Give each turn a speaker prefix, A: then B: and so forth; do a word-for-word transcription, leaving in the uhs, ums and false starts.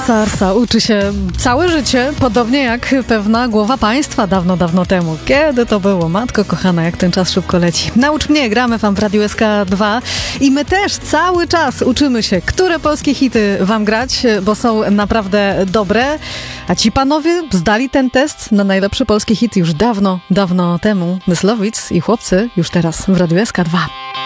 A: Sarsa uczy się całe życie, podobnie jak pewna głowa państwa dawno, dawno temu. Kiedy to było? Matko kochana, jak ten czas szybko leci. Naucz mnie, gramy wam w Radiu S K dwa i my też cały czas uczymy się, które polskie hity wam grać, bo są naprawdę dobre. A ci panowie zdali ten test na najlepszy polski hit już dawno, dawno temu. Myslowic i chłopcy już teraz w Radiu S K dwa.